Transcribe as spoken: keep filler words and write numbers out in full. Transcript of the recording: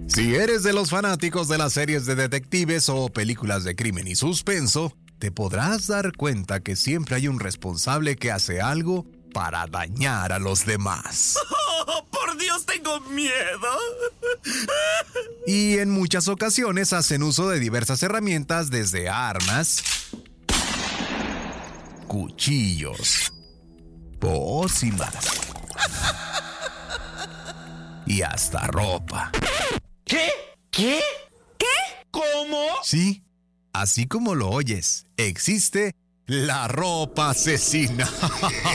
Si eres de los fanáticos de las series de detectives o películas de crimen y suspenso, te podrás dar cuenta que siempre hay un responsable que hace algo para dañar a los demás. ¡Oh, por Dios, tengo miedo! Y en muchas ocasiones hacen uso de diversas herramientas, desde armas, cuchillos, pócimas y hasta ropa. ¿Qué? ¿Qué? ¿Qué? ¿Cómo? Sí, así como lo oyes, existe la ropa asesina.